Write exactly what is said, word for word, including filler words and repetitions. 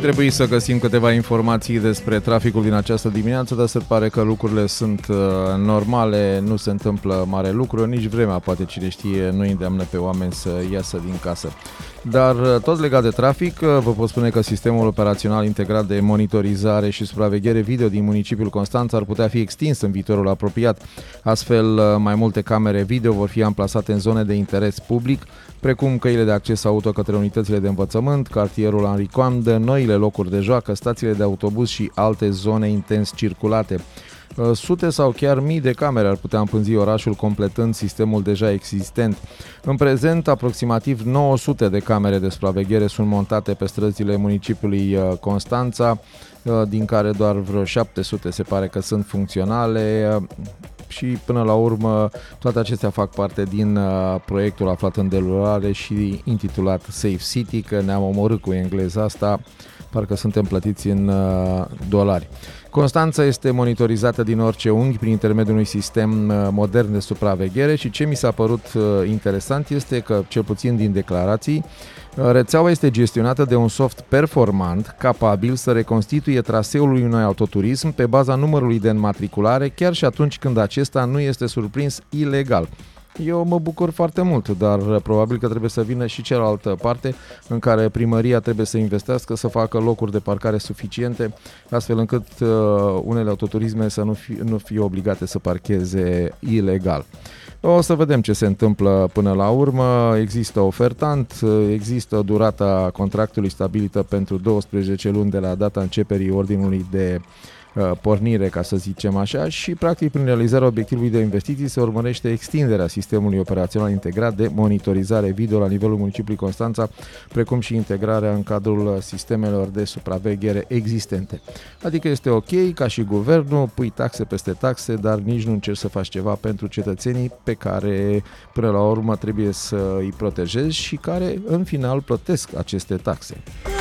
Trebuie să găsim câteva informații despre traficul din această dimineață, dar se pare că lucrurile sunt uh, normale, nu se întâmplă mare lucru, nici vremea, poate cine știe, nu îndeamnă pe oameni să iasă din casă. Dar uh, tot legat de trafic, uh, vă pot spune că sistemul operațional integrat de monitorizare și supraveghere video din municipiul Constanța ar putea fi extins în viitorul apropiat. Astfel, uh, mai multe camere video vor fi amplasate în zone de interes public, precum căile de acces auto către unitățile de învățământ, cartierul Henri Coandă, noile locuri de joacă, stațiile de autobuz și alte zone intens circulate. Sute sau chiar mii de camere ar putea împânzi orașul completând sistemul deja existent. În prezent, aproximativ nouă sute de camere de supraveghere sunt montate pe străzile municipiului Constanța, din care doar vreo șapte sute se pare că sunt funcționale. Și până la urmă toate acestea fac parte din uh, proiectul aflat în derulare și intitulat Safe City, că ne-am omorât cu engleza asta, parcă suntem plătiți în uh, dolari. Constanța este monitorizată din orice unghi prin intermediul unui sistem uh, modern de supraveghere și ce mi s-a părut uh, interesant este că, cel puțin din declarații, rețeaua este gestionată de un soft performant, capabil să reconstituie traseul unui autoturism pe baza numărului de înmatriculare, chiar și atunci când acesta nu este surprins ilegal. Eu mă bucur foarte mult, dar probabil că trebuie să vină și cealaltă parte în care primăria trebuie să investească, să facă locuri de parcare suficiente, astfel încât uh, unele autoturisme să nu fie, nu fie obligate să parcheze ilegal. O să vedem ce se întâmplă până la urmă. Există ofertant, există durata contractului stabilită pentru douăsprezece luni de la data începerii ordinului de uh, pornire, ca să zicem așa, și practic prin realizarea obiectivului de investiții se urmărește extinderea sistemului operațional integrat de monitorizare video la nivelul municipiului Constanța, precum și integrarea în cadrul sistemelor de supraveghere existente. Adică este ok ca și guvernul, pui taxe peste taxe, dar nici nu încerci să faci ceva pentru cetățenii pe care până la urmă trebuie să îi protejezi și care în final plătesc aceste taxe.